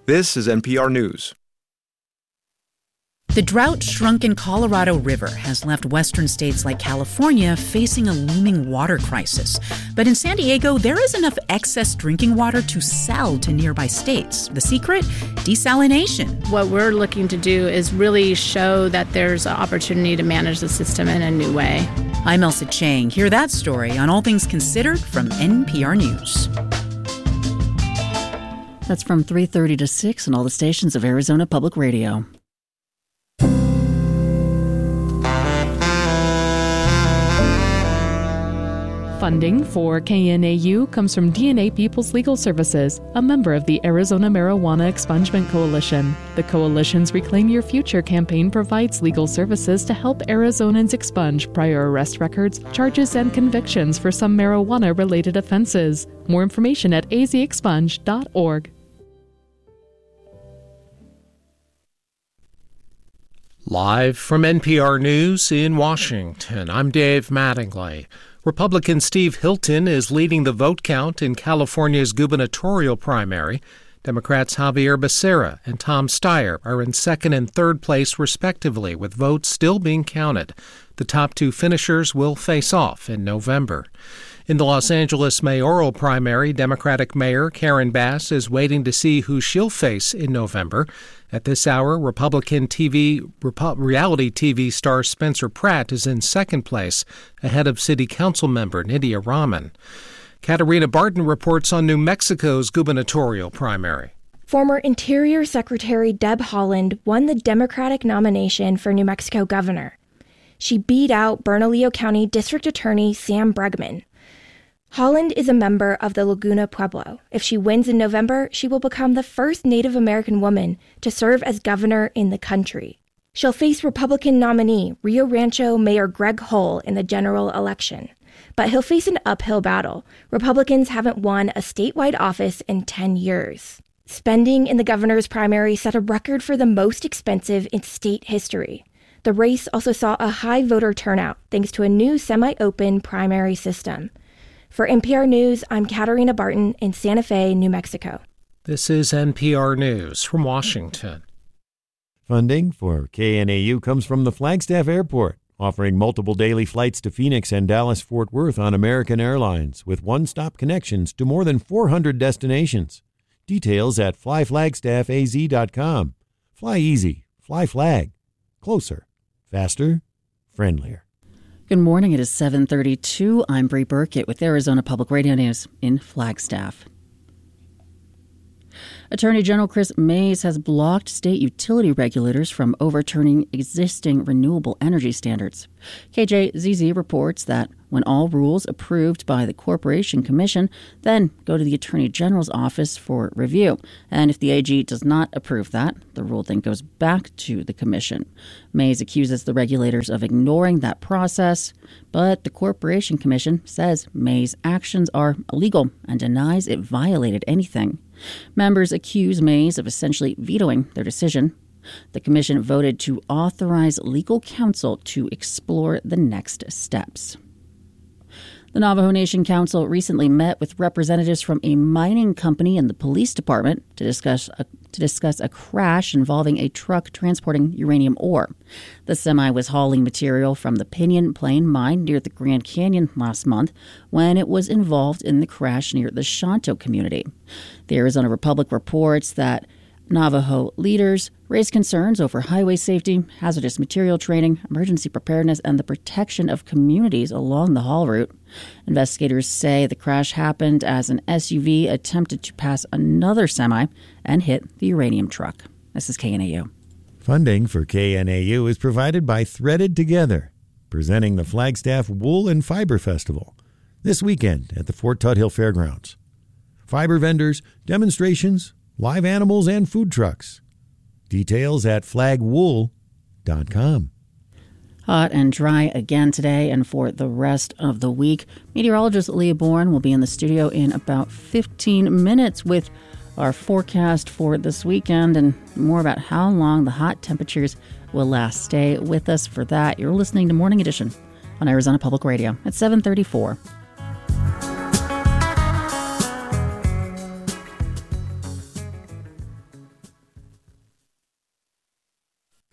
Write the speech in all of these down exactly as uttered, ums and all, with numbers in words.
This is N P R News. The drought-shrunken Colorado River has left western states like California facing a looming water crisis. But in San Diego, there is enough excess drinking water to sell to nearby states. The secret? Desalination. What we're looking to do is really show that there's an opportunity to manage the system in a new way. I'm Elsa Chang. Hear that story on All Things Considered from N P R News. That's from three thirty to six on all the stations of Arizona Public Radio. Funding for K N A U comes from D N A People's Legal Services, a member of the Arizona Marijuana Expungement Coalition. The coalition's Reclaim Your Future campaign provides legal services to help Arizonans expunge prior arrest records, charges, and convictions for some marijuana-related offenses. More information at a z expunge dot org. Live from N P R News in Washington, I'm Dave Mattingly. Republican Steve Hilton is leading the vote count in California's gubernatorial primary. Democrats Javier Becerra and Tom Steyer are in second and third place, respectively, with votes still being counted. The top two finishers will face off in November. In the Los Angeles mayoral primary, Democratic Mayor Karen Bass is waiting to see who she'll face in November. At this hour, Republican T V Repu- reality T V star Spencer Pratt is in second place, ahead of City Council member Nydia Rahman. Katarina Barton reports on New Mexico's gubernatorial primary. Former Interior Secretary Deb Haaland won the Democratic nomination for New Mexico governor. She beat out Bernalillo County District Attorney Sam Bregman. Haaland is a member of the Laguna Pueblo. If she wins in November, she will become the first Native American woman to serve as governor in the country. She'll face Republican nominee Rio Rancho Mayor Greg Hull in the general election. But he'll face an uphill battle. Republicans haven't won a statewide office in ten years. Spending in the governor's primary set a record for the most expensive in state history. The race also saw a high voter turnout thanks to a new semi-open primary system. For N P R News, I'm Katarina Barton in Santa Fe, New Mexico. This is N P R News from Washington. Funding for K N A U comes from the Flagstaff Airport, offering multiple daily flights to Phoenix and Dallas-Fort Worth on American Airlines, with one-stop connections to more than four hundred destinations. Details at fly flagstaff a z dot com. Fly easy. Fly flag. Closer. Faster. Friendlier. Good morning. It is seven thirty-two. I'm Bree Burkett with Arizona Public Radio News in Flagstaff. Attorney General Chris Mayes has blocked state utility regulators from overturning existing renewable energy standards. K J Z Z reports that when all rules approved by the Corporation Commission then go to the Attorney General's office for review. And if the A G does not approve that, the rule then goes back to the Commission. Mayes accuses the regulators of ignoring that process, but the Corporation Commission says Mayes' actions are illegal and denies it violated anything. Members accuse Mayes of essentially vetoing their decision. The commission voted to authorize legal counsel to explore the next steps. The Navajo Nation Council recently met with representatives from a mining company and the police department to discuss a, to discuss a crash involving a truck transporting uranium ore. The semi was hauling material from the Pinyon Plain mine near the Grand Canyon last month when it was involved in the crash near the Shanto community. The Arizona Republic reports that Navajo leaders raised concerns over highway safety, hazardous material training, emergency preparedness, and the protection of communities along the haul route. Investigators say the crash happened as an S U V attempted to pass another semi and hit the uranium truck. This is K N A U. Funding for K N A U is provided by Threaded Together, presenting the Flagstaff Wool and Fiber Festival this weekend at the Fort Tuthill Fairgrounds. Fiber vendors, demonstrations, live animals, and food trucks. Details at flag wool dot com. Hot and dry again today and for the rest of the week. Meteorologist Leah Bourne will be in the studio in about fifteen minutes with our forecast for this weekend and more about how long the hot temperatures will last. Stay with us for that. You're listening to Morning Edition on Arizona Public Radio at seven thirty-four.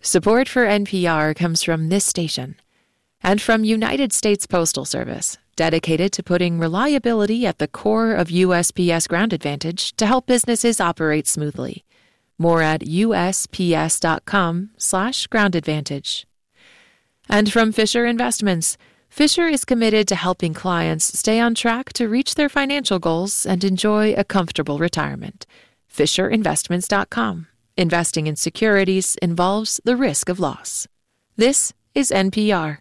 Support for N P R comes from this station and from United States Postal Service, dedicated to putting reliability at the core of U S P S Ground Advantage to help businesses operate smoothly. More at usps.com slash ground advantage. And from Fisher Investments, Fisher is committed to helping clients stay on track to reach their financial goals and enjoy a comfortable retirement. fisher investments dot com. Investing in securities involves the risk of loss. This is N P R.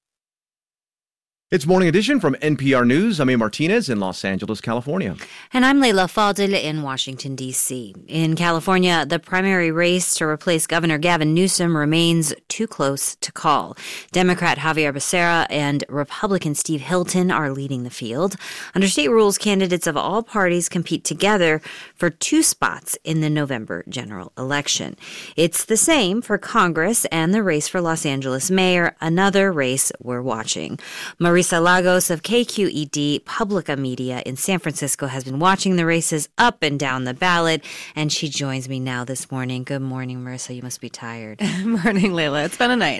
It's Morning Edition from N P R News. I'm A. Martinez in Los Angeles, California. And I'm Leila Fadel in Washington, D C. In California, the primary race to replace Governor Gavin Newsom remains too close to call. Democrat Xavier Becerra and Republican Steve Hilton are leading the field. Under state rules, candidates of all parties compete together for two spots in the November general election. It's the same for Congress and the race for Los Angeles mayor, another race we're watching. Marisa Lagos of K Q E D Publica Media in San Francisco has been watching the races up and down the ballot, and she joins me now this morning. Good morning, Marisa. You must be tired. Morning, Leila. It's been a night.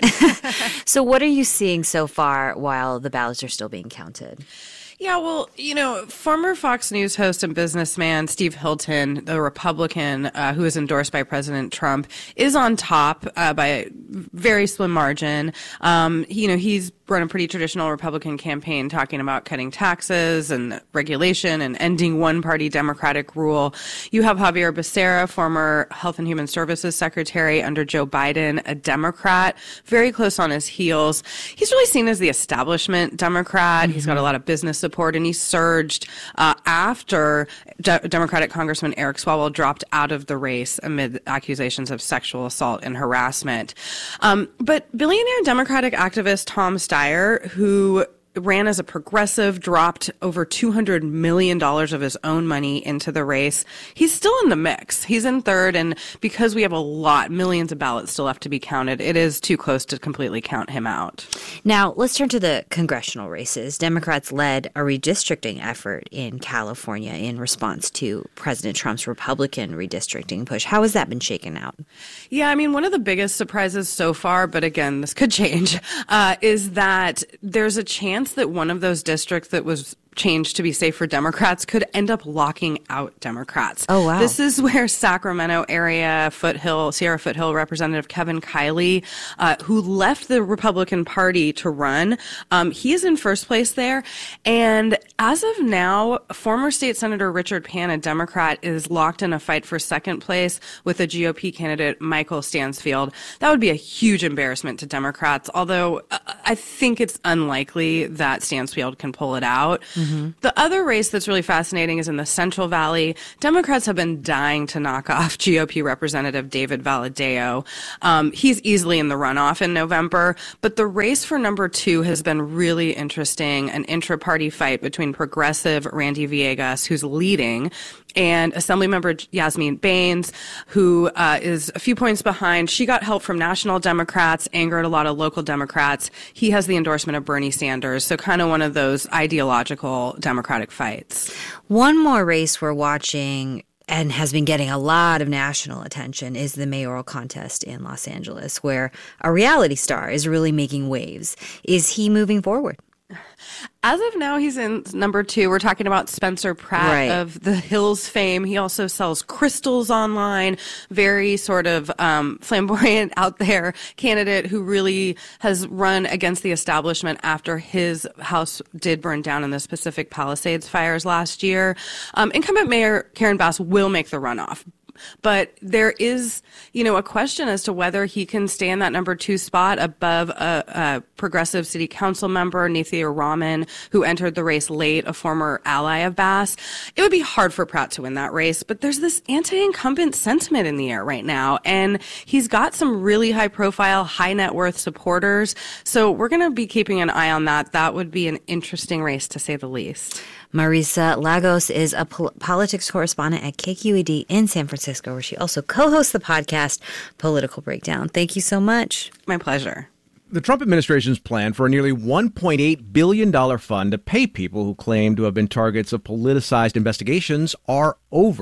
So what are you seeing so far while the ballots are still being counted? Yeah, well, you know, former Fox News host and businessman Steve Hilton, the Republican uh, who is endorsed by President Trump, is on top uh, by a very slim margin. Um, you know, he's run a pretty traditional Republican campaign talking about cutting taxes and regulation and ending one-party Democratic rule. You have Xavier Becerra, former Health and Human Services Secretary under Joe Biden, a Democrat, very close on his heels. He's really seen as the establishment Democrat. Mm-hmm. He's got a lot of business support, and he surged uh, after De- Democratic Congressman Eric Swalwell dropped out of the race amid accusations of sexual assault and harassment. Um, but billionaire Democratic activist Tom Steyer, who ran as a progressive, dropped over two hundred million dollars of his own money into the race. He's still in the mix. He's in third, and because we have a lot, millions of ballots still left to be counted, it is too close to completely count him out. Now, let's turn to the congressional races. Democrats led a redistricting effort in California in response to President Trump's Republican redistricting push. How has that been shaken out? Yeah, I mean, one of the biggest surprises so far, but again, this could change, uh, is that there's a chance that one of those districts that was changed to be safe for Democrats could end up locking out Democrats. Oh, wow. This is where Sacramento area Foothill, Sierra Foothill Representative Kevin Kiley, uh, who left the Republican Party to run, um, he is in first place there. And as of now, former State Senator Richard Pan, a Democrat, is locked in a fight for second place with the G O P candidate Michael Stansfield. That would be a huge embarrassment to Democrats, although uh, I think it's unlikely that Stansfield can pull it out. Mm-hmm. The other race that's really fascinating is in the Central Valley. Democrats have been dying to knock off G O P Representative David Valadao. Um, he's easily in the runoff in November, but the race for number two has been really interesting, an intra-party fight between progressive Randy Villegas, who's leading, and Assemblymember Yasmin Baines, who uh, is a few points behind. She got help from national Democrats, angered a lot of local Democrats. He has the endorsement of Bernie Sanders, so kind of one of those ideological Democratic fights. One more race we're watching and has been getting a lot of national attention is the mayoral contest in Los Angeles, where a reality star is really making waves. Is he moving forward? As of now, he's in number two. We're talking about Spencer Pratt right. of the Hills fame. He also sells crystals online. Very sort of um, flamboyant, out there candidate who really has run against the establishment after his house did burn down in the Pacific Palisades fires last year. Um, incumbent Mayor Karen Bass will make the runoff. But there is, you know, a question as to whether he can stay in that number two spot above a, a progressive city council member, Nithya Raman, who entered the race late, a former ally of Bass. It would be hard for Pratt to win that race, but there's this anti-incumbent sentiment in the air right now, and he's got some really high-profile, high-net-worth supporters. So we're going to be keeping an eye on that. That would be an interesting race, to say the least. Marisa Lagos is a pol- politics correspondent at K Q E D in San Francisco, where she also co-hosts the podcast Political Breakdown. Thank you so much. My pleasure. The Trump administration's plan for a nearly one point eight billion dollars fund to pay people who claim to have been targets of politicized investigations are over.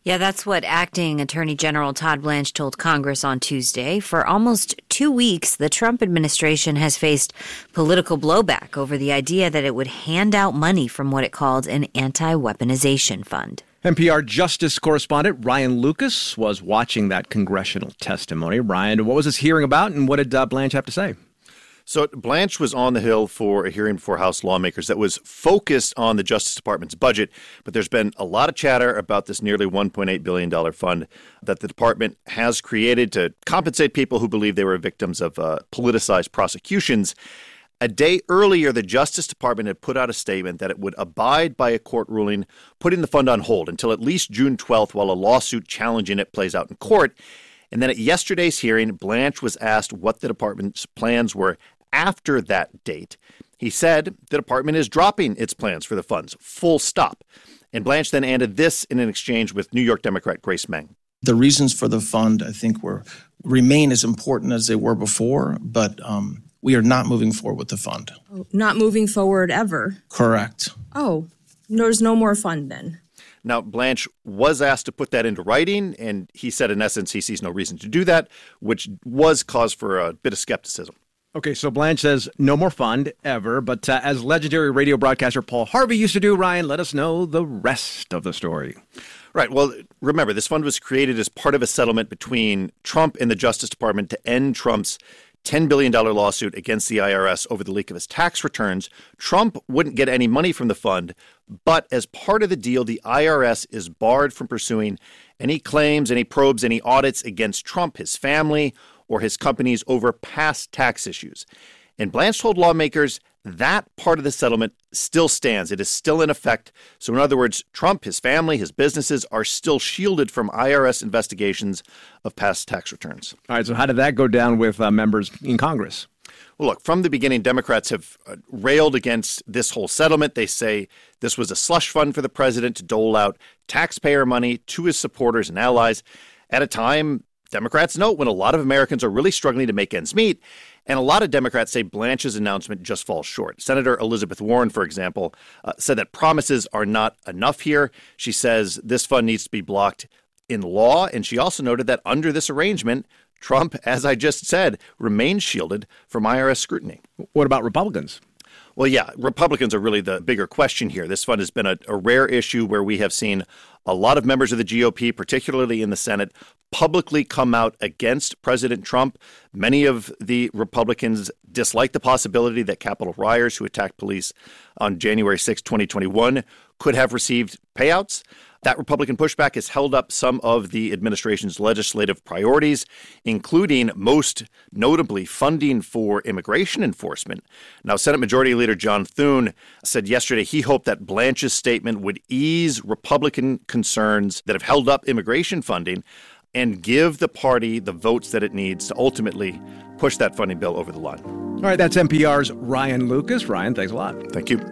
Yeah, that's what Acting Attorney General Todd Blanche told Congress on Tuesday. For almost two weeks, the Trump administration has faced political blowback over the idea that it would hand out money from what it called an anti-weaponization fund. N P R Justice correspondent Ryan Lucas was watching that congressional testimony. Ryan, what was this hearing about, and what did uh, Blanche have to say? So Blanche was on the Hill for a hearing before House lawmakers that was focused on the Justice Department's budget, but there's been a lot of chatter about this nearly one point eight billion dollars fund that the department has created to compensate people who believe they were victims of uh, politicized prosecutions. A day earlier, the Justice Department had put out a statement that it would abide by a court ruling putting the fund on hold until at least June twelfth while a lawsuit challenging it plays out in court. And then at yesterday's hearing, Blanche was asked what the department's plans were after that date. He said the department is dropping its plans for the funds, full stop. And Blanche then added this in an exchange with New York Democrat Grace Meng. The reasons for the fund, I think, were remain as important as they were before, but um, we are not moving forward with the fund. Oh, not moving forward ever? Correct. Oh, there's no more fund then? Now, Blanche was asked to put that into writing, and he said, in essence, he sees no reason to do that, which was cause for a bit of skepticism. Okay, so Blanche says no more fund ever, but uh, as legendary radio broadcaster Paul Harvey used to do, Ryan, let us know the rest of the story. Right. Well, remember, this fund was created as part of a settlement between Trump and the Justice Department to end Trump's ten billion dollars lawsuit against the I R S over the leak of his tax returns. Trump wouldn't get any money from the fund, but as part of the deal, the I R S is barred from pursuing any claims, any probes, any audits against Trump, his family, or his companies over past tax issues. And Blanche told lawmakers that part of the settlement still stands. It is still in effect. So in other words, Trump, his family, his businesses are still shielded from I R S investigations of past tax returns. All right, so how did that go down with uh, members in Congress? Well, look, from the beginning, Democrats have uh, railed against this whole settlement. They say this was a slush fund for the president to dole out taxpayer money to his supporters and allies at a time Democrats note when a lot of Americans are really struggling to make ends meet. And a lot of Democrats say Blanche's announcement just falls short. Senator Elizabeth Warren, for example, uh, said that promises are not enough here. She says this fund needs to be blocked in law. And she also noted that under this arrangement, Trump, as I just said, remains shielded from I R S scrutiny. What about Republicans? Well, yeah, Republicans are really the bigger question here. This fund has been a, a rare issue where we have seen a lot of members of the G O P, particularly in the Senate, publicly come out against President Trump. Many of the Republicans dislike the possibility that Capitol rioters who attacked police on January sixth, twenty twenty-one could have received payouts. That Republican pushback has held up some of the administration's legislative priorities, including, most notably, funding for immigration enforcement. Now, Senate Majority Leader John Thune said yesterday he hoped that Blanche's statement would ease Republican concerns that have held up immigration funding and give the party the votes that it needs to ultimately push that funding bill over the line. All right, that's N P R's Ryan Lucas. Ryan, thanks a lot. Thank you.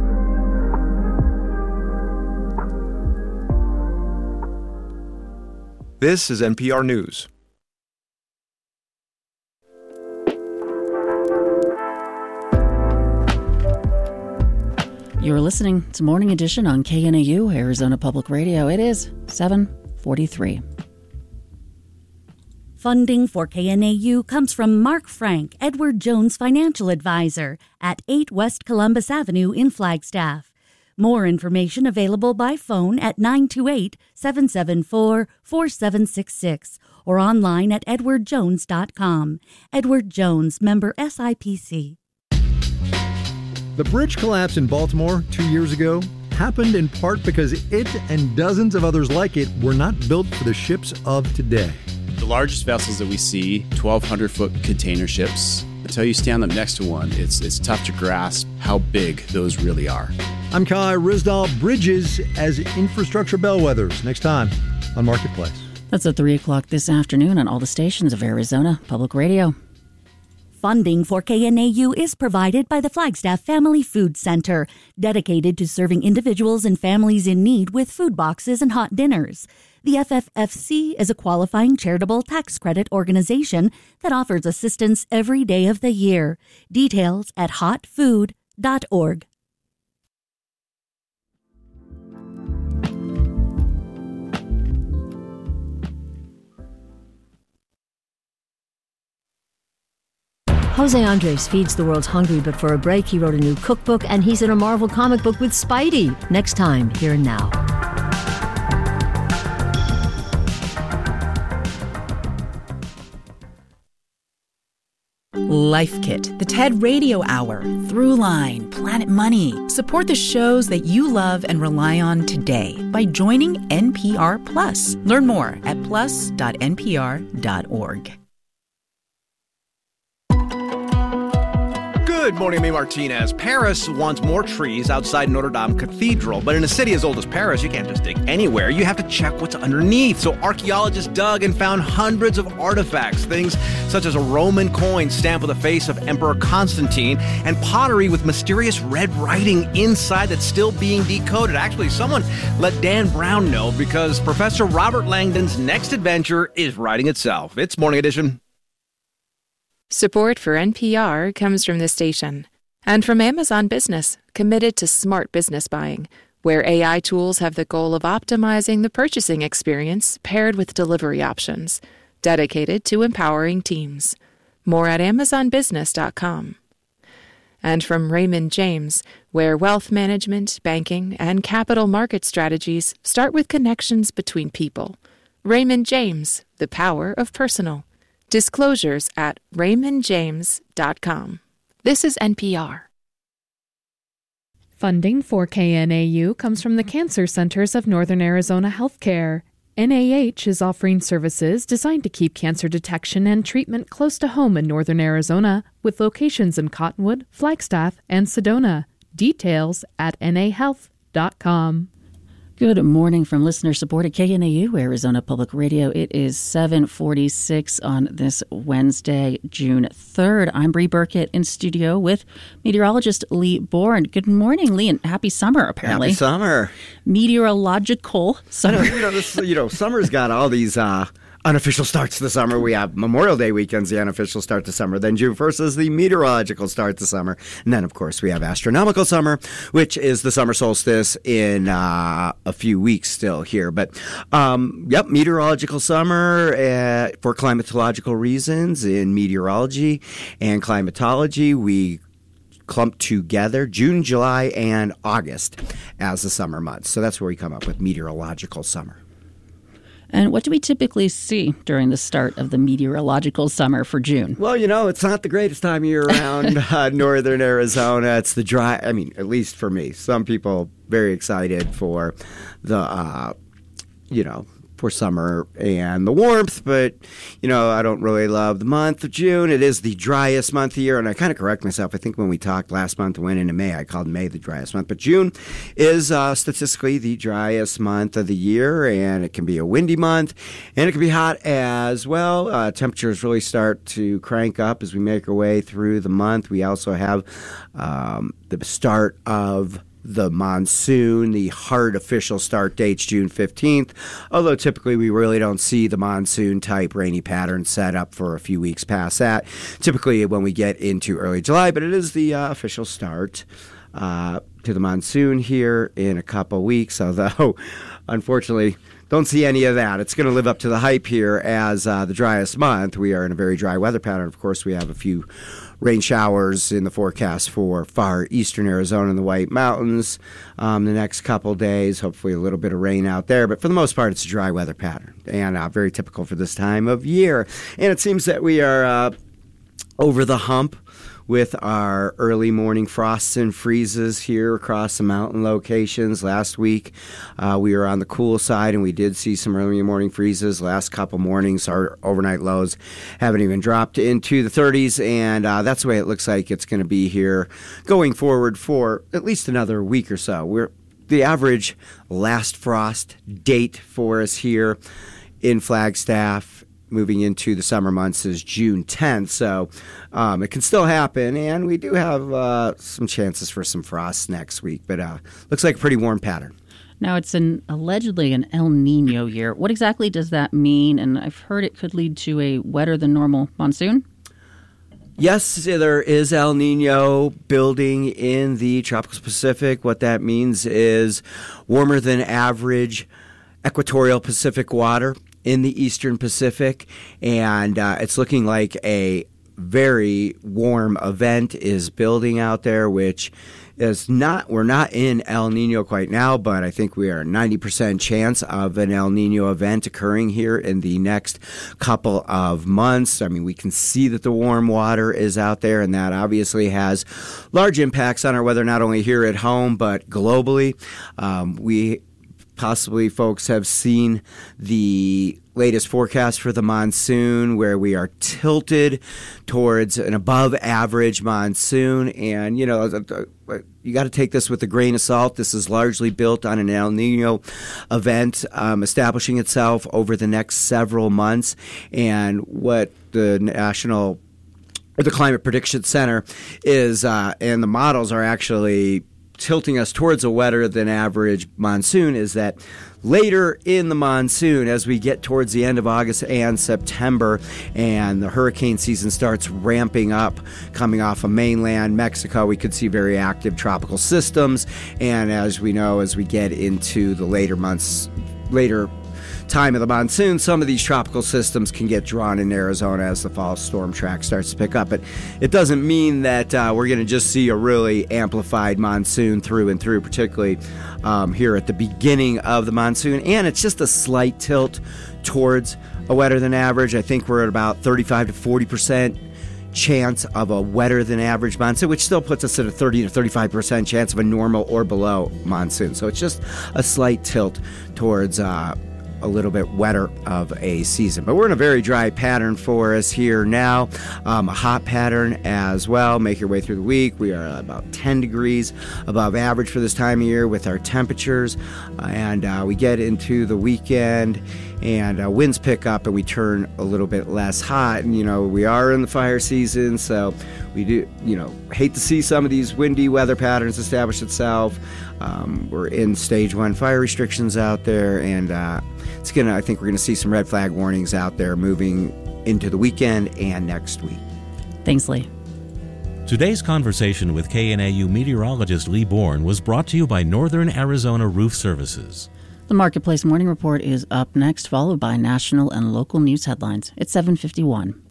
This is N P R News. You're listening to Morning Edition on K N A U, Arizona Public Radio. It is seven forty-three. Funding for K N A U comes from Mark Frank, Edward Jones Financial Advisor at eight West Columbus Avenue in Flagstaff. More information available by phone at nine two eight, seven seven four, four seven six six or online at edward jones dot com. Edward Jones, member S I P C. The bridge collapse in Baltimore two years ago happened in part because it and dozens of others like it were not built for the ships of today. The largest vessels that we see, twelve hundred foot container ships. Until you stand up next to one, it's it's tough to grasp how big those really are. I'm Kai Rizdal. Bridges as infrastructure bellwethers. Next time on Marketplace. That's at three o'clock this afternoon on all the stations of Arizona Public Radio. Funding for K N A U is provided by the Flagstaff Family Food Center, dedicated to serving individuals and families in need with food boxes and hot dinners. The F F F C is a qualifying charitable tax credit organization that offers assistance every day of the year. Details at hot food dot org. Jose Andres feeds the world's hungry, but for a break, he wrote a new cookbook, and he's in a Marvel comic book with Spidey. Next time, Here and Now. Life Kit, the TED Radio Hour, Throughline, Planet Money. Support the shows that you love and rely on today by joining N P R Plus. Learn more at plus dot n p r dot org. Good morning, I'm Martinez. Paris wants more trees outside Notre Dame Cathedral, but in a city as old as Paris, you can't just dig anywhere. You have to check what's underneath. So archaeologists dug and found hundreds of artifacts, things such as a Roman coin stamped with the face of Emperor Constantine and pottery with mysterious red writing inside that's still being decoded. Actually, someone let Dan Brown know because Professor Robert Langdon's next adventure is writing itself. It's Morning Edition. Support for N P R comes from this station and from Amazon Business, committed to smart business buying, where A I tools have the goal of optimizing the purchasing experience paired with delivery options, dedicated to empowering teams. More at amazon business dot com. And from Raymond James, where wealth management, banking, and capital market strategies start with connections between people. Raymond James, the power of personal. Disclosures at raymond james dot com. This is N P R. Funding for K N A U comes from the Cancer Centers of Northern Arizona Healthcare. N A H is offering services designed to keep cancer detection and treatment close to home in Northern Arizona, with locations in Cottonwood, Flagstaff, and Sedona. Details at n a health dot com. Good morning from listener-supported K N A U, Arizona Public Radio. It is seven forty-six on this Wednesday, June third. I'm Bree Burkett in studio with meteorologist Lee Bourne. Good morning, Lee, and happy summer, apparently. Happy summer. Meteorological summer. I know, you know, this, you know, summer's got all these uh, unofficial starts to the summer. We have Memorial Day weekend's the unofficial start to summer. Then June first is the meteorological start to summer. And then, of course, we have astronomical summer, which is the summer solstice in uh, a few weeks still here. But, um, yep, meteorological summer uh, for climatological reasons in meteorology and climatology. We clump together June, July, and August as the summer months. So that's where we come up with meteorological summer. And what do we typically see during the start of the meteorological summer for June? Well, you know, it's not the greatest time of year around uh, northern Arizona. It's the dry, I mean, at least for me. Some people very excited for the, uh, you know, for summer and the warmth, but, you know, I don't really love the month of June. It is the driest month of the year, and I kind of correct myself. I think when we talked last month, went into May, I called May the driest month, but June is uh, statistically the driest month of the year, and it can be a windy month, and it can be hot as well. Uh, temperatures really start to crank up as we make our way through the month. We also have um, the start of the monsoon. The hard official start date's June fifteenth, although typically we really don't see the monsoon-type rainy pattern set up for a few weeks past that, typically when we get into early July, but it is the uh, official start uh, to the monsoon here in a couple weeks, although unfortunately don't see any of that. It's going to live up to the hype here as uh, the driest month. We are in a very dry weather pattern. Of course, we have a few rain showers in the forecast for far eastern Arizona and the White Mountains um, the next couple days. Hopefully a little bit of rain out there. But for the most part, it's a dry weather pattern and uh, very typical for this time of year. And it seems that we are uh, over the hump with our early morning frosts and freezes here across the mountain locations. Last week, uh, we were on the cool side, and we did see some early morning freezes. Last couple mornings, our overnight lows haven't even dropped into the thirties, and uh, that's the way it looks like it's going to be here going forward for at least another week or so. We're the average last frost date for us here in Flagstaff moving into the summer months is June tenth, so um, it can still happen, and we do have uh, some chances for some frost next week, but uh, looks like a pretty warm pattern. Now, it's an allegedly an El Nino year. What exactly does that mean? And I've heard it could lead to a wetter than normal monsoon. Yes, there is El Nino building in the tropical Pacific. What that means is warmer than average equatorial Pacific water in the eastern Pacific, and uh, it's looking like a very warm event is building out there, which is not, we're not in El Nino quite now, but I think we are a ninety percent chance of an El Nino event occurring here in the next couple of months. I mean, we can see that the warm water is out there, and that obviously has large impacts on our weather, not only here at home, but globally. Um, we Possibly folks have seen the latest forecast for the monsoon, where we are tilted towards an above average monsoon. And, you know, you got to take this with a grain of salt. This is largely built on an El Nino event um, establishing itself over the next several months. And what the National or the Climate Prediction Center is, uh, and the models are actually tilting us towards a wetter than average monsoon, is that later in the monsoon, as we get towards the end of August and September, and the hurricane season starts ramping up, coming off of mainland Mexico, we could see very active tropical systems. And as we know, as we get into the later months, later time of the monsoon, some of these tropical systems can get drawn in Arizona as the fall storm track starts to pick up. But it doesn't mean that uh, we're going to just see a really amplified monsoon through and through, particularly um, here at the beginning of the monsoon. And it's just a slight tilt towards a wetter than average. I think we're at about thirty-five to forty percent chance of a wetter than average monsoon, which still puts us at a thirty to thirty-five percent chance of a normal or below monsoon. So it's just a slight tilt towards uh, a little bit wetter of a season. But we're in a very dry pattern for us here now, um, a hot pattern as well. Make your way through the week. We are about ten degrees above average for this time of year with our temperatures, uh, and uh, we get into the weekend and uh, winds pick up and we turn a little bit less hot. And, you know, we are in the fire season, so we do, you know, hate to see some of these windy weather patterns establish itself. Um, we're in stage one fire restrictions out there, and uh, it's gonna, I think we're going to see some red flag warnings out there moving into the weekend and next week. Thanks, Lee. Today's conversation with K N A U meteorologist Lee Bourne was brought to you by Northern Arizona Roof Services. The Marketplace Morning Report is up next, followed by national and local news headlines. It's seven fifty-one.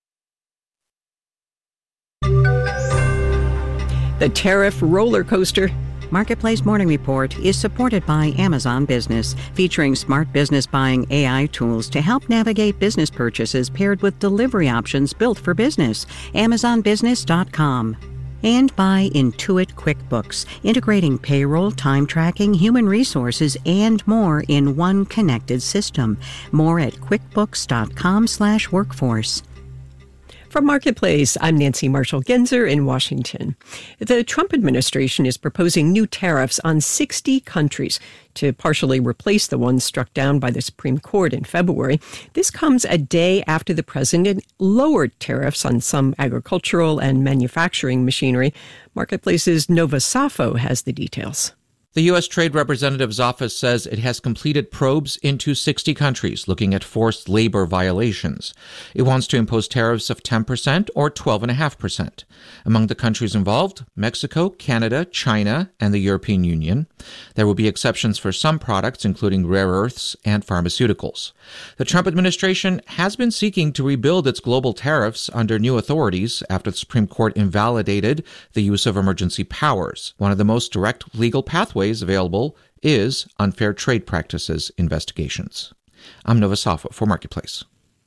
The tariff roller coaster. Marketplace Morning Report is supported by Amazon Business, featuring smart business buying A I tools to help navigate business purchases paired with delivery options built for business. Amazon Business dot com. And by Intuit QuickBooks, integrating payroll, time tracking, human resources, and more in one connected system. More at QuickBooks dot com slash workforce. From Marketplace, I'm Nancy Marshall-Genzer in Washington. The Trump administration is proposing new tariffs on sixty countries to partially replace the ones struck down by the Supreme Court in February. This comes a day after the president lowered tariffs on some agricultural and manufacturing machinery. Marketplace's Nova Safo has the details. The U S Trade Representative's office says it has completed probes into sixty countries looking at forced labor violations. It wants to impose tariffs of ten percent or twelve point five percent. Among the countries involved, Mexico, Canada, China, and the European Union. There will be exceptions for some products, including rare earths and pharmaceuticals. The Trump administration has been seeking to rebuild its global tariffs under new authorities after the Supreme Court invalidated the use of emergency powers. One of the most direct legal pathways available is unfair trade practices investigations. I'm Nova Safo for Marketplace.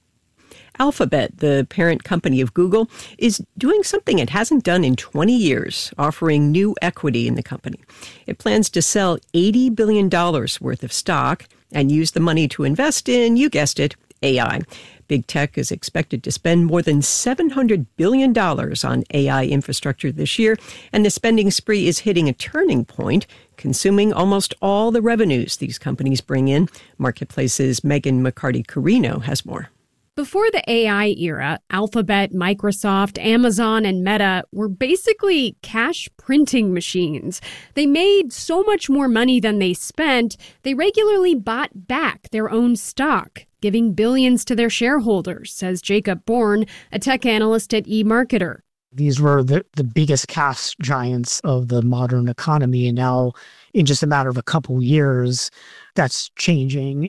Alphabet, the parent company of Google, is doing something it hasn't done in twenty years, offering new equity in the company. It plans to sell eighty billion dollars worth of stock and use the money to invest in, you guessed it, A I. Big tech is expected to spend more than seven hundred billion dollars on A I infrastructure this year, and the spending spree is hitting a turning point, consuming almost all the revenues these companies bring in. Marketplace's Megan McCarty-Carino has more. Before the A I era, Alphabet, Microsoft, Amazon, and Meta were basically cash printing machines. They made so much more money than they spent, they regularly bought back their own stock, giving billions to their shareholders, says Jacob Bourne, a tech analyst at eMarketer. These were the, the biggest cash giants of the modern economy, and now in just a matter of a couple years, that's changing.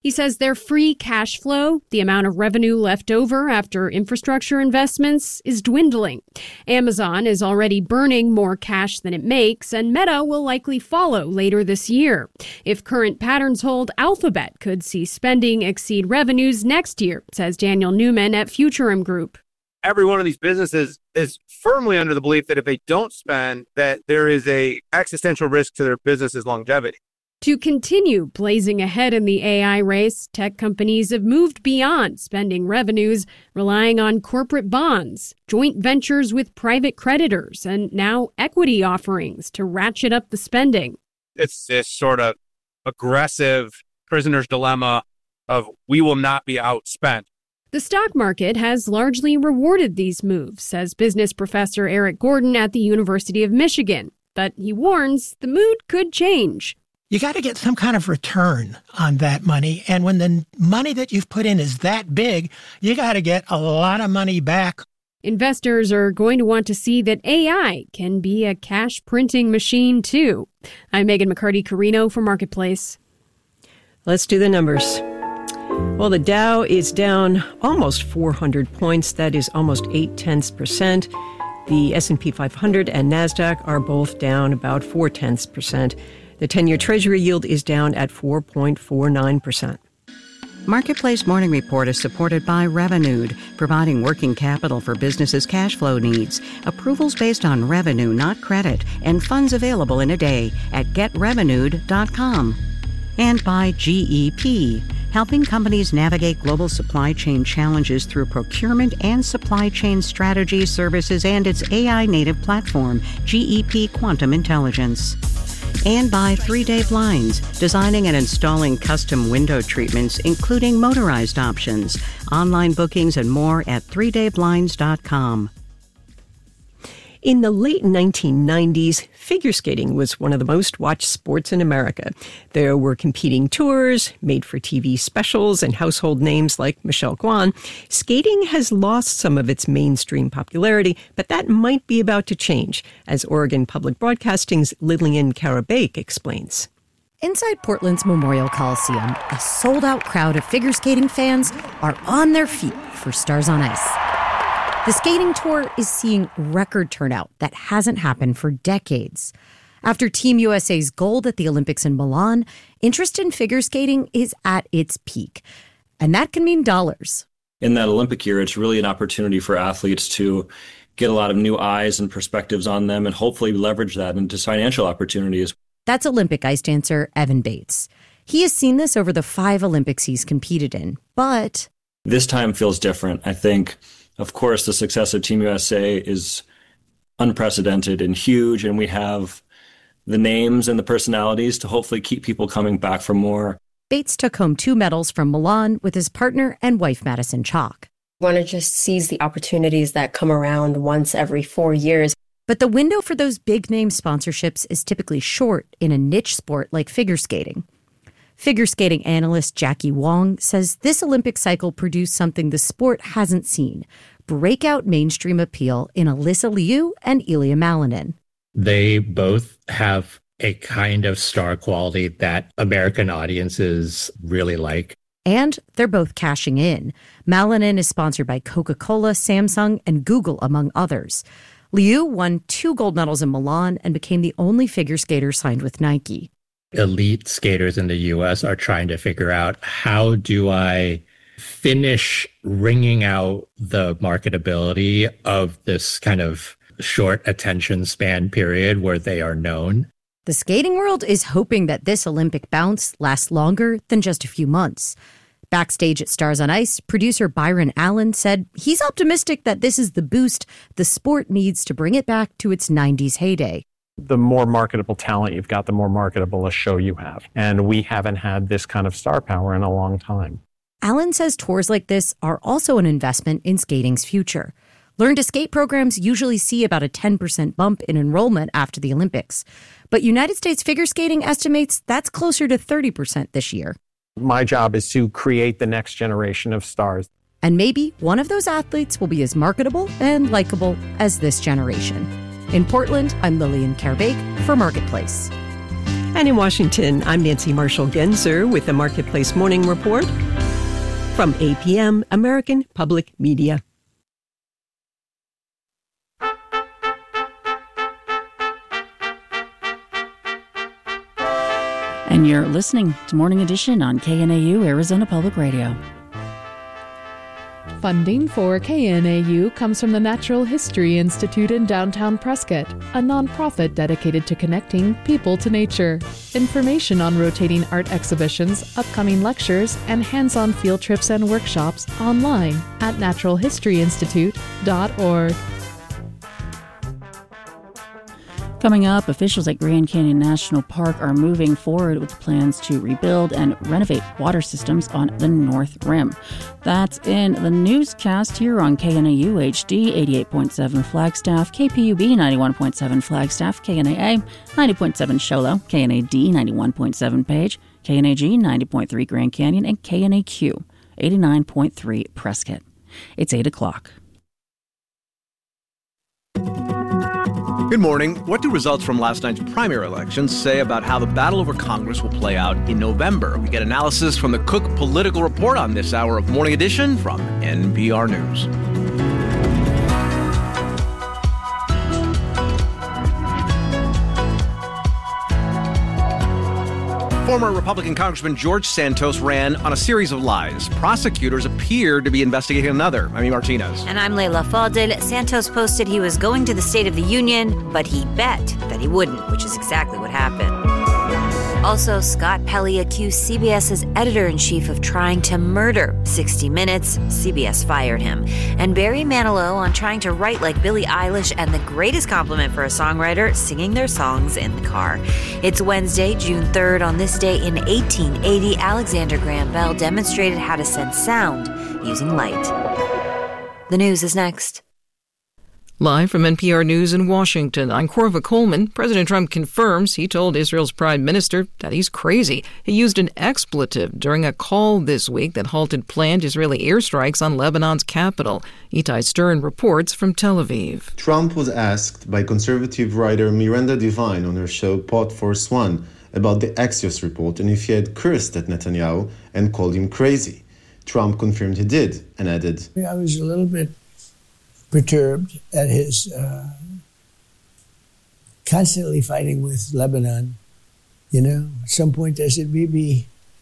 He says their free cash flow, the amount of revenue left over after infrastructure investments, is dwindling. Amazon is already burning more cash than it makes, and Meta will likely follow later this year. If current patterns hold, Alphabet could see spending exceed revenues next year, says Daniel Newman at Futurum Group. Every one of these businesses is firmly under the belief that if they don't spend, that there is a existential risk to their business's longevity. To continue blazing ahead in the A I race, tech companies have moved beyond spending revenues, relying on corporate bonds, joint ventures with private creditors, and now equity offerings to ratchet up the spending. It's this sort of aggressive prisoner's dilemma of we will not be outspent. The stock market has largely rewarded these moves, says business professor Eric Gordon at the University of Michigan. But he warns the mood could change. You got to get some kind of return on that money. And when the money that you've put in is that big, you got to get a lot of money back. Investors are going to want to see that A I can be a cash printing machine, too. I'm Megan McCarty-Carino for Marketplace. Let's do the numbers. Well, the Dow is down almost four hundred points. That is almost eight tenths percent. The S and P five hundred and NASDAQ are both down about four tenths percent. The ten-year Treasury yield is down at four point four nine percent. Marketplace Morning Report is supported by Revenued, providing working capital for businesses' cash flow needs. Approvals based on revenue, not credit, and funds available in a day at get revenued dot com. And by G E P, helping companies navigate global supply chain challenges through procurement and supply chain strategy services and its A I-native platform, G E P Quantum Intelligence. And by three day Blinds, designing and installing custom window treatments, including motorized options. Online bookings and more at three day blinds dot com. In the late nineteen nineties, figure skating was one of the most watched sports in America. There were competing tours, made-for-T V specials, and household names like Michelle Kwan. Skating has lost some of its mainstream popularity, but that might be about to change, as Oregon Public Broadcasting's Lillian Karabake explains. Inside Portland's Memorial Coliseum, a sold-out crowd of figure skating fans are on their feet for Stars on Ice. The skating tour is seeing record turnout that hasn't happened for decades. After Team U S A's gold at the Olympics in Milan, interest in figure skating is at its peak. And that can mean dollars. In that Olympic year, it's really an opportunity for athletes to get a lot of new eyes and perspectives on them and hopefully leverage that into financial opportunities. That's Olympic ice dancer Evan Bates. He has seen this over the five Olympics he's competed in, but... This time feels different. I think, of course, the success of Team U S A is unprecedented and huge, and we have the names and the personalities to hopefully keep people coming back for more. Bates took home two medals from Milan with his partner and wife, Madison Chalk. Want to just seize the opportunities that come around once every four years. But the window for those big-name sponsorships is typically short in a niche sport like figure skating. Figure skating analyst Jackie Wong says this Olympic cycle produced something the sport hasn't seen, breakout mainstream appeal in Alyssa Liu and Ilya Malinin. They both have a kind of star quality that American audiences really like. And they're both cashing in. Malinin is sponsored by Coca-Cola, Samsung, and Google, among others. Liu won two gold medals in Milan and became the only figure skater signed with Nike. Elite skaters in the U S are trying to figure out, how do I finish wringing out the marketability of this kind of short attention span period where they are known? The skating world is hoping that this Olympic bounce lasts longer than just a few months. Backstage at Stars on Ice, producer Byron Allen said he's optimistic that this is the boost the sport needs to bring it back to its nineties heyday. The more marketable talent you've got, the more marketable a show you have. And we haven't had this kind of star power in a long time. Allen says tours like this are also an investment in skating's future. Learn to Skate programs usually see about a ten percent bump in enrollment after the Olympics. But United States Figure Skating estimates that's closer to thirty percent this year. My job is to create the next generation of stars. And maybe one of those athletes will be as marketable and likable as this generation. In Portland, I'm Lillian Karabake for Marketplace. And in Washington, I'm Nancy Marshall-Genzer with the Marketplace Morning Report from A P M, American Public Media. And you're listening to Morning Edition on K N A U, Arizona Public Radio. Funding for K N A U comes from the Natural History Institute in downtown Prescott, a nonprofit dedicated to connecting people to nature. Information on rotating art exhibitions, upcoming lectures, and hands-on field trips and workshops online at natural history institute dot org. Coming up, officials at Grand Canyon National Park are moving forward with plans to rebuild and renovate water systems on the North Rim. That's in the newscast here on K N A U H D eighty-eight point seven Flagstaff, K P U B ninety-one point seven Flagstaff, K N A A ninety point seven Show Low, K N A D ninety-one point seven Page, K N A G ninety point three Grand Canyon, and K N A Q eighty-nine point three Prescott. It's eight o'clock. Good morning. What do results from last night's primary elections say about how the battle over Congress will play out in November? We get analysis from the Cook Political Report on this hour of Morning Edition from N P R News. Former Republican Congressman George Santos ran on a series of lies. Prosecutors appear to be investigating another. Amy Martinez. And I'm Leila Fadel. Santos posted he was going to the State of the Union, but he bet that he wouldn't, which is exactly what happened. Also, Scott Pelley accused CBS's editor-in-chief of trying to murder sixty minutes. C B S fired him. And Barry Manilow on trying to write like Billie Eilish, and the greatest compliment for a songwriter, singing their songs in the car. It's Wednesday, June third. On this day in eighteen eighty, Alexander Graham Bell demonstrated how to sense sound using light. The news is next. Live from N P R News in Washington, I'm Corva Coleman. President Trump confirms he told Israel's prime minister that he's crazy. He used an expletive during a call this week that halted planned Israeli airstrikes on Lebanon's capital. Itai Stern reports from Tel Aviv. Trump was asked by conservative writer Miranda Devine on her show Pod Force One about the Axios report and if he had cursed at Netanyahu and called him crazy. Trump confirmed he did and added, I was a little bit perturbed at his uh, constantly fighting with Lebanon. You know, at some point I said, maybe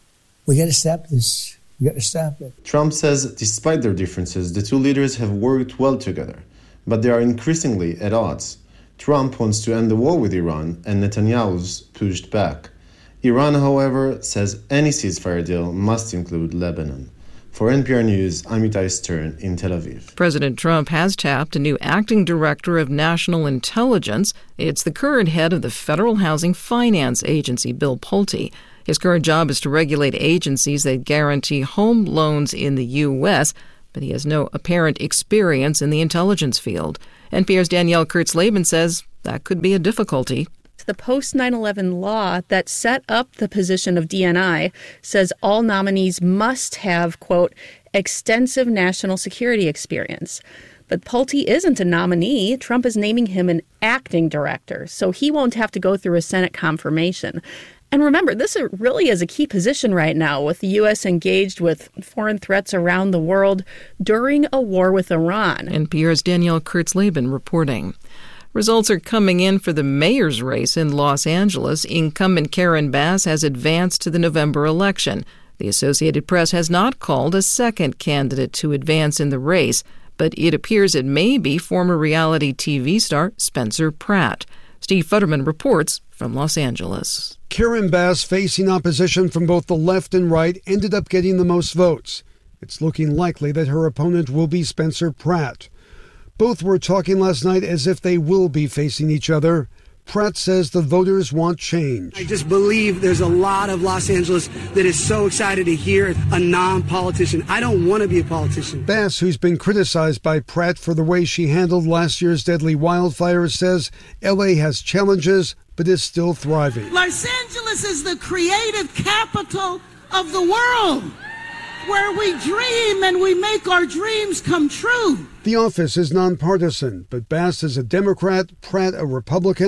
we got to stop this. We got to stop it. Trump says despite their differences, the two leaders have worked well together, but they are increasingly at odds. Trump wants to end the war with Iran, and Netanyahu's pushed back. Iran, however, says any ceasefire deal must include Lebanon. For N P R News, I'm Itai Stern in Tel Aviv. President Trump has tapped a new acting director of national intelligence. It's the current head of the Federal Housing Finance Agency, Bill Pulte. His current job is to regulate agencies that guarantee home loans in the U S, but he has no apparent experience in the intelligence field. N P R's Danielle Kurtz-Laban says that could be a difficulty. The post nine eleven law that set up the position of D N I says all nominees must have, quote, extensive national security experience. But Pulte isn't a nominee. Trump is naming him an acting director, so he won't have to go through a Senate confirmation. And remember, this really is a key position right now, with the U S engaged with foreign threats around the world during a war with Iran. N P R's Danielle Kurtz-Laban reporting. Results are coming in for the mayor's race in Los Angeles. Incumbent Karen Bass has advanced to the November election. The Associated Press has not called a second candidate to advance in the race, but it appears it may be former reality T V star Spencer Pratt. Steve Futterman reports from Los Angeles. Karen Bass, facing opposition from both the left and right, ended up getting the most votes. It's looking likely that her opponent will be Spencer Pratt. Both were talking last night as if they will be facing each other. Pratt says the voters want change. I just believe there's a lot of Los Angeles that is so excited to hear a non-politician. I don't want to be a politician. Bass, who's been criticized by Pratt for the way she handled last year's deadly wildfires, says L A has challenges but is still thriving. Los Angeles is the creative capital of the world, where we dream and we make our dreams come true. The office is nonpartisan, but Bass is a Democrat, Pratt a Republican,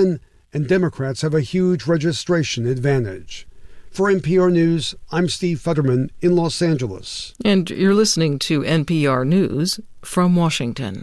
and Democrats have a huge registration advantage. For N P R News, I'm Steve Futterman in Los Angeles. And you're listening to N P R News from Washington.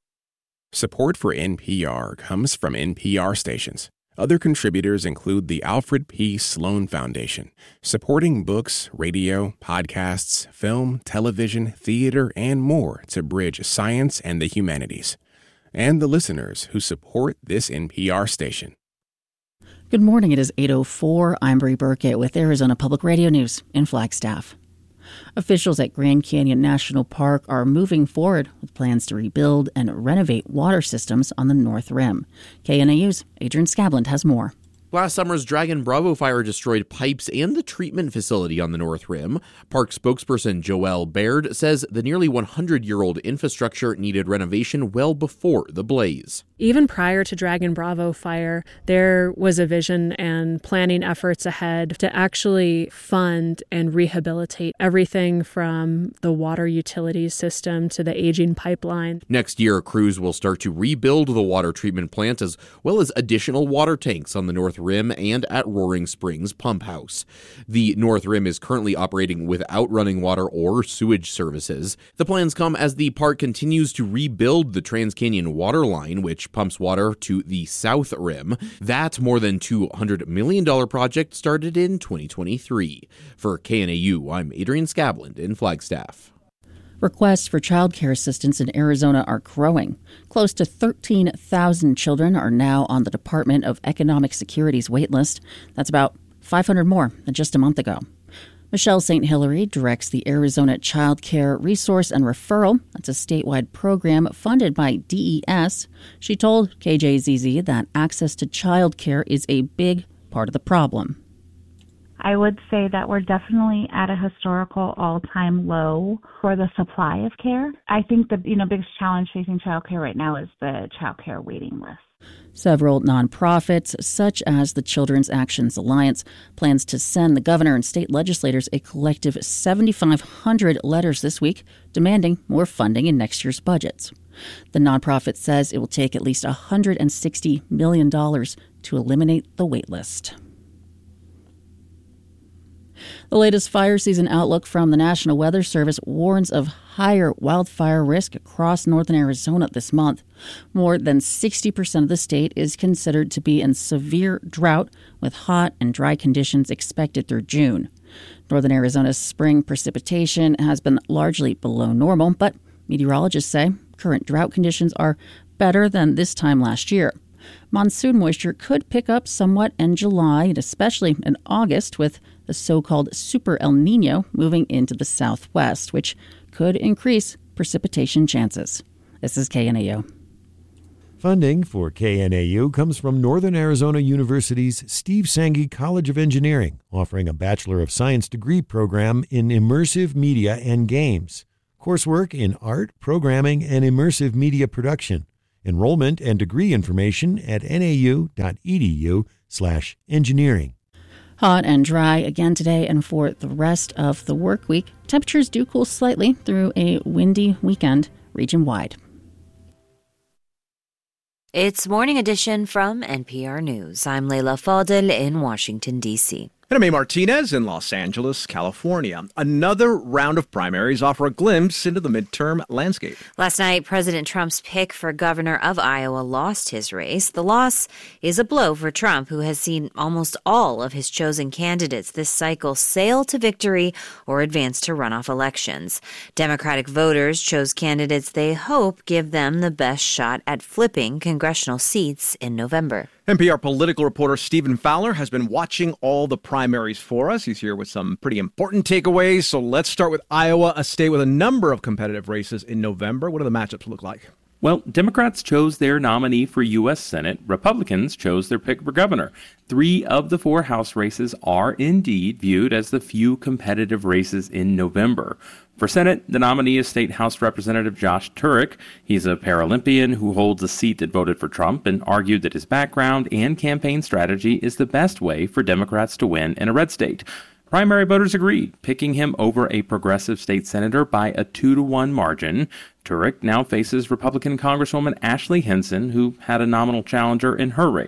Support for N P R comes from N P R stations. Other contributors include the Alfred P. Sloan Foundation, supporting books, radio, podcasts, film, television, theater, and more to bridge science and the humanities. And the listeners who support this N P R station. Good morning. It is eight oh four. I'm Bree Burkett with Arizona Public Radio News in Flagstaff. Officials at Grand Canyon National Park are moving forward with plans to rebuild and renovate water systems on the North Rim. K N A U's Adrian Scabland has more. Last summer's Dragon Bravo fire destroyed pipes and the treatment facility on the North Rim. Park spokesperson Joelle Baird says the nearly one hundred year old infrastructure needed renovation well before the blaze. Even prior to Dragon Bravo fire, there was a vision and planning efforts ahead to actually fund and rehabilitate everything from the water utilities system to the aging pipeline. Next year, crews will start to rebuild the water treatment plant as well as additional water tanks on the North Rim and at Roaring Springs Pump House. The North Rim is currently operating without running water or sewage services. The plans come as the park continues to rebuild the TransCanyon water line, which pumps water to the South Rim. That more than two hundred million dollars project started in twenty twenty-three. For K N A U, I'm Adrian Scabland in Flagstaff. Requests for child care assistance in Arizona are growing. Close to thirteen thousand children are now on the Department of Economic Security's waitlist. That's about five hundred more than just a month ago. Michelle Saint Hilary directs the Arizona Child Care Resource and Referral. That's a statewide program funded by D E S. She told K J Z Z that access to child care is a big part of the problem. I would say that we're definitely at a historical all-time low for the supply of care. I think the you know biggest challenge facing childcare right now is the childcare waiting list. Several nonprofits, such as the Children's Actions Alliance, plans to send the governor and state legislators a collective seven thousand five hundred letters this week demanding more funding in next year's budgets. The nonprofit says it will take at least one hundred sixty million dollars to eliminate the wait list. The latest fire season outlook from the National Weather Service warns of higher wildfire risk across northern Arizona this month. More than sixty percent of the state is considered to be in severe drought, with hot and dry conditions expected through June. Northern Arizona's spring precipitation has been largely below normal, but meteorologists say current drought conditions are better than this time last year. Monsoon moisture could pick up somewhat in July and especially in August, with the so-called Super El Nino moving into the southwest, which could increase precipitation chances. This is K N A U. Funding for K N A U comes from Northern Arizona University's Steve Sanghi College of Engineering, offering a Bachelor of Science degree program in immersive media and games. Coursework in art, programming, and immersive media production. Enrollment and degree information at nau.edu slash engineering. Hot and dry again today and for the rest of the work week. Temperatures do cool slightly through a windy weekend region-wide. It's Morning Edition from N P R News. I'm Leila Fadel in Washington, D C And I'm A. Martinez in Los Angeles, California. Another round of primaries offer a glimpse into the midterm landscape. Last night, President Trump's pick for governor of Iowa lost his race. The loss is a blow for Trump, who has seen almost all of his chosen candidates this cycle sail to victory or advance to runoff elections. Democratic voters chose candidates they hope give them the best shot at flipping congressional seats in November. N P R political reporter Stephen Fowler has been watching all the primaries for us. He's here with some pretty important takeaways. So let's start with Iowa, a state with a number of competitive races in November. What do the matchups look like? Well, Democrats chose their nominee for U S Senate. Republicans chose their pick for governor. Three of the four House races are indeed viewed as the few competitive races in November. For Senate, the nominee is State House Representative Josh Turek. He's a Paralympian who holds a seat that voted for Trump and argued that his background and campaign strategy is the best way for Democrats to win in a red state. Primary voters agreed, picking him over a progressive state senator by a two to one margin. Turek now faces Republican Congresswoman Ashley Hinson, who had a nominal challenger in her race.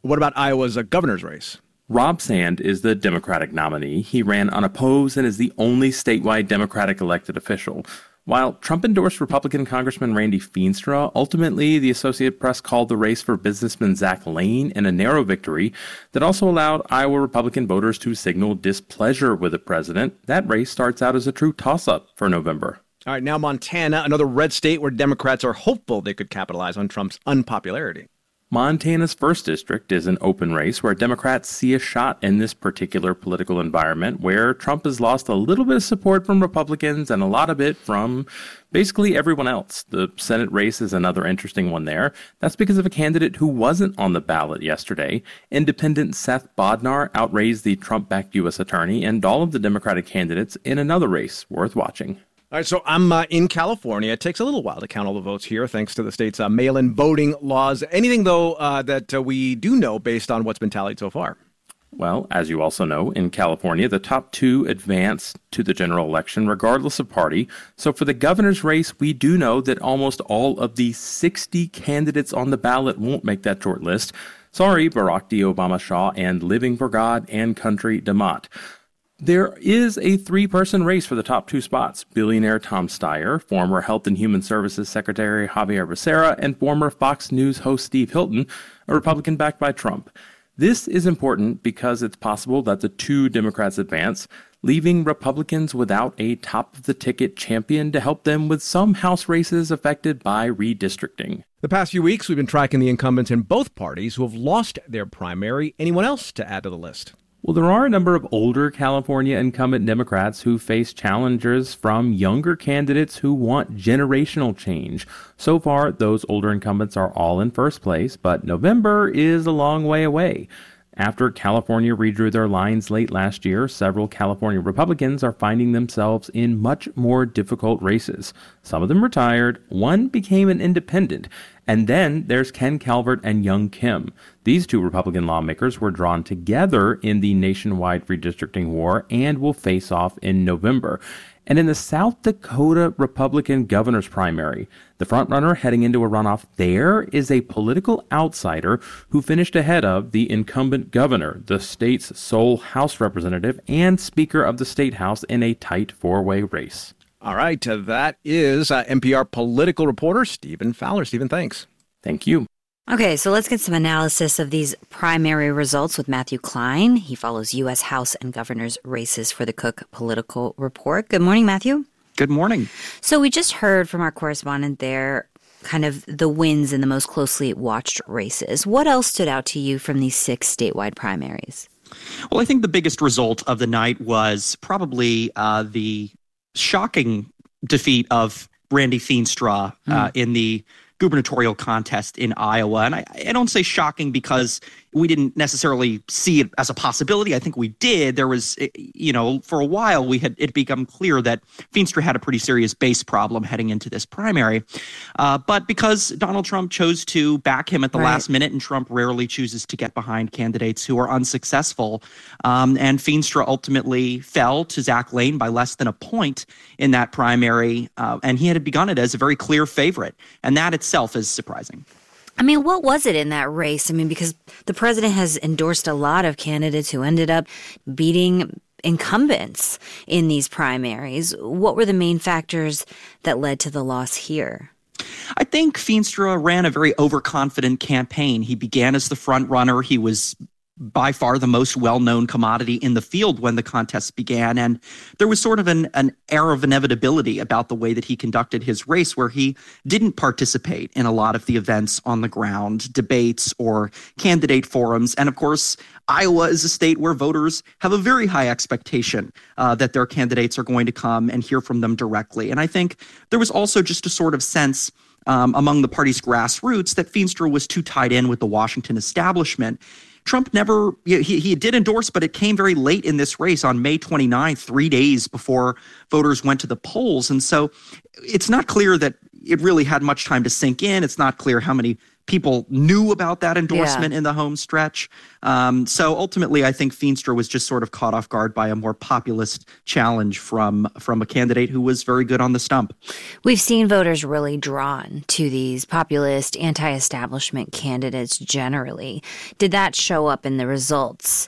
What about Iowa's uh, governor's race? Rob Sand is the Democratic nominee. He ran unopposed and is the only statewide Democratic elected official. While Trump endorsed Republican Congressman Randy Feenstra, ultimately the Associated Press called the race for businessman Zach Lane in a narrow victory that also allowed Iowa Republican voters to signal displeasure with the president. That race starts out as a true toss-up for November. All right, now Montana, another red state where Democrats are hopeful they could capitalize on Trump's unpopularity. Montana's first district is an open race where Democrats see a shot in this particular political environment where Trump has lost a little bit of support from Republicans and a lot of it from basically everyone else. The Senate race is another interesting one there. That's because of a candidate who wasn't on the ballot yesterday. Independent Seth Bodnar outraised the Trump-backed U S attorney and all of the Democratic candidates in another race worth watching. All right, so I'm uh, in California. It takes a little while to count all the votes here, thanks to the state's uh, mail-in voting laws. Anything, though, uh, that uh, we do know based on what's been tallied so far? Well, as you also know, in California, the top two advance to the general election, regardless of party. So for the governor's race, we do know that almost all of the sixty candidates on the ballot won't make that short list. Sorry, Barack D. Obama Shaw and Living for God and Country DeMott. There is a three-person race for the top two spots. Billionaire Tom Steyer, former Health and Human Services Secretary Javier Becerra, and former Fox News host Steve Hilton, a Republican backed by Trump. This is important because it's possible that the two Democrats advance, leaving Republicans without a top-of-the-ticket champion to help them with some House races affected by redistricting. The past few weeks, we've been tracking the incumbents in both parties who have lost their primary. Anyone else to add to the list? Well, there are a number of older California incumbent Democrats who face challengers from younger candidates who want generational change. So far, those older incumbents are all in first place, but November is a long way away. After California redrew their lines late last year, several California Republicans are finding themselves in much more difficult races. Some of them retired, one became an independent, and then there's Ken Calvert and Young Kim. These two Republican lawmakers were drawn together in the nationwide redistricting war and will face off in November. And in the South Dakota Republican governor's primary, the frontrunner heading into a runoff there is a political outsider who finished ahead of the incumbent governor, the state's sole House representative and Speaker of the State House in a tight four-way race. All right, uh, that is uh, N P R political reporter Stephen Fowler. Stephen, thanks. Thank you. Okay, so let's get some analysis of these primary results with Matthew Klein. He follows U S House and governor's races for the Cook Political Report. Good morning, Matthew. Good morning. So we just heard from our correspondent there kind of the wins in the most closely watched races. What else stood out to you from these six statewide primaries? Well, I think the biggest result of the night was probably uh, the shocking defeat of Randy Feenstra uh, mm. in the gubernatorial contest in Iowa. And I, I don't say shocking because we didn't necessarily see it as a possibility. I think we did. There was, you know, for a while we had it become clear that Feenstra had a pretty serious base problem heading into this primary. Uh, but because Donald Trump chose to back him at the right. last minute, and Trump rarely chooses to get behind candidates who are unsuccessful, um, and Feenstra ultimately fell to Zach Lane by less than a point in that primary, uh, and he had begun it as a very clear favorite, and that itself is surprising. I mean, what was it in that race? I mean, because the president has endorsed a lot of candidates who ended up beating incumbents in these primaries. What were the main factors that led to the loss here? I think Feenstra ran a very overconfident campaign. He began as the front runner. He was by far the most well-known commodity in the field when the contest began. And there was sort of an, an air of inevitability about the way that he conducted his race, where he didn't participate in a lot of the events on the ground, debates or candidate forums. And of course, Iowa is a state where voters have a very high expectation uh, that their candidates are going to come and hear from them directly. And I think there was also just a sort of sense um, among the party's grassroots that Feenstra was too tied in with the Washington establishment. Trump never, he, he did endorse, but it came very late in this race on May twenty-ninth, three days before voters went to the polls. And so it's not clear that it really had much time to sink in. It's not clear how many people knew about that endorsement Yeah. in the home stretch. Um, so ultimately, I think Feenstra was just sort of caught off guard by a more populist challenge from from a candidate who was very good on the stump. We've seen voters really drawn to these populist, anti-establishment candidates generally. Did that show up in the results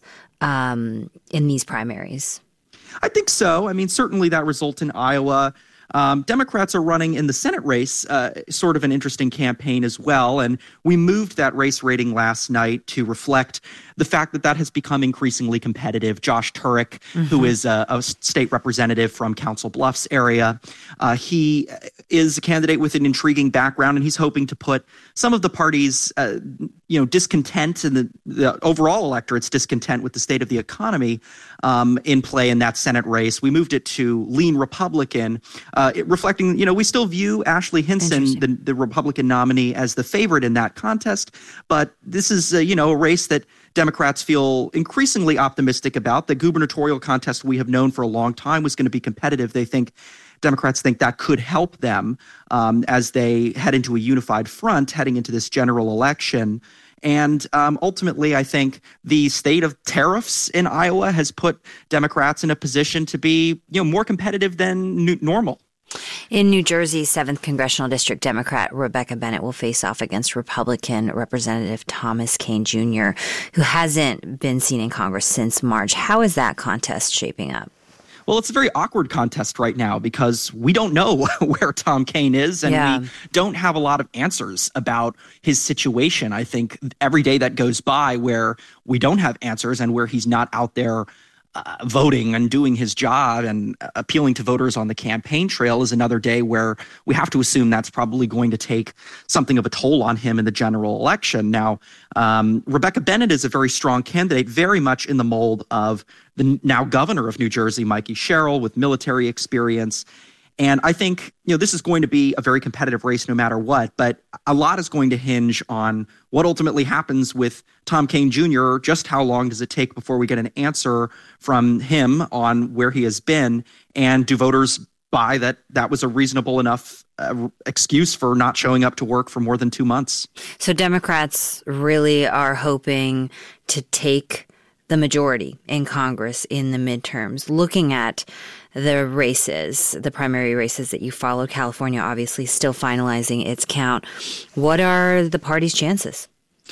um, in these primaries? I think so. I mean, certainly that result in Iowa. Um, Democrats are running in the Senate race, uh, sort of an interesting campaign as well. And we moved that race rating last night to reflect the fact that that has become increasingly competitive. Josh Turek, mm-hmm. who is a, a state representative from Council Bluffs area, uh, he is a candidate with an intriguing background, and he's hoping to put some of the party's, uh, you know, discontent and the, the overall electorate's discontent with the state of the economy um, in play in that Senate race. We moved it to lean Republican, uh, it, reflecting, you know, we still view Ashley Hinson, the, the Republican nominee, as the favorite in that contest. But this is, uh, you know, a race that Democrats feel increasingly optimistic about. The gubernatorial contest we have known for a long time was going to be competitive. They think Democrats think that could help them um, as they head into a unified front heading into this general election. And um, ultimately, I think the state of tariffs in Iowa has put Democrats in a position to be, you know, more competitive than n- normal. In New Jersey's seventh Congressional District, Democrat Rebecca Bennett will face off against Republican Representative Thomas Kean Junior, who hasn't been seen in Congress since March. How is that contest shaping up? Well, it's a very awkward contest right now because we don't know where Tom Kean is, and Yeah. we don't have a lot of answers about his situation. I think every day that goes by where we don't have answers and where he's not out there Uh, voting and doing his job and uh, appealing to voters on the campaign trail is another day where we have to assume that's probably going to take something of a toll on him in the general election. Now, um, Rebecca Bennett is a very strong candidate, very much in the mold of the now governor of New Jersey, Mikey Sherrill, with military experience. And I think, you know, this is going to be a very competitive race no matter what, but a lot is going to hinge on what ultimately happens with Tom Kean Junior Just how long does it take before we get an answer from him on where he has been? And do voters buy that that was a reasonable enough uh, excuse for not showing up to work for more than two months? So Democrats really are hoping to take the majority in Congress in the midterms. Looking at the races, the primary races that you followed, California obviously still finalizing its count. What are the party's chances?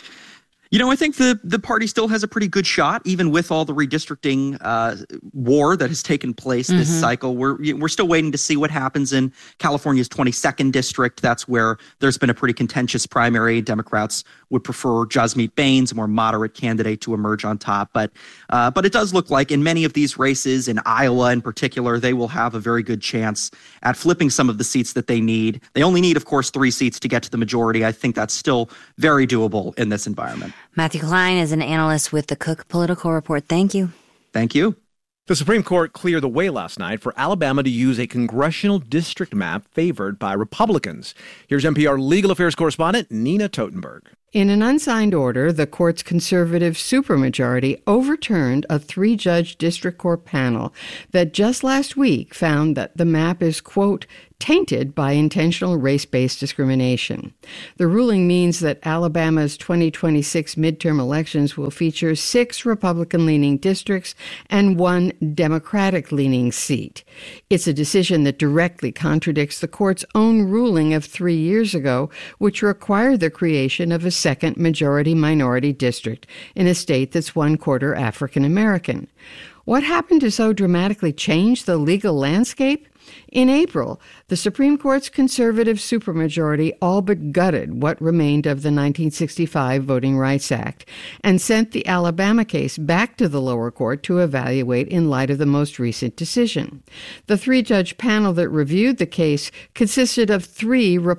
You know, I think the, the party still has a pretty good shot, even with all the redistricting uh, war that has taken place this Mhm. cycle. We're we're still waiting to see what happens in California's twenty-second district. That's where there's been a pretty contentious primary. Democrats would prefer Jasmeet Bains, a more moderate candidate, to emerge on top. But uh, but it does look like in many of these races, in Iowa in particular, they will have a very good chance at flipping some of the seats that they need. They only need, of course, three seats to get to the majority. I think that's still very doable in this environment. Matthew Klein is an analyst with the Cook Political Report. Thank you. Thank you. The Supreme Court cleared the way last night for Alabama to use a congressional district map favored by Republicans. Here's N P R legal affairs correspondent Nina Totenberg. In an unsigned order, the court's conservative supermajority overturned a three-judge district court panel that just last week found that the map is, quote, tainted by intentional race-based discrimination. The ruling means that Alabama's twenty twenty-six midterm elections will feature six Republican-leaning districts and one Democratic-leaning seat. It's a decision that directly contradicts the court's own ruling of three years ago, which required the creation of a second majority-minority district in a state that's one-quarter African-American. What happened to so dramatically change the legal landscape? In April, the Supreme Court's conservative supermajority all but gutted what remained of the nineteen sixty-five Voting Rights Act and sent the Alabama case back to the lower court to evaluate in light of the most recent decision. The three-judge panel that reviewed the case consisted of three Republicans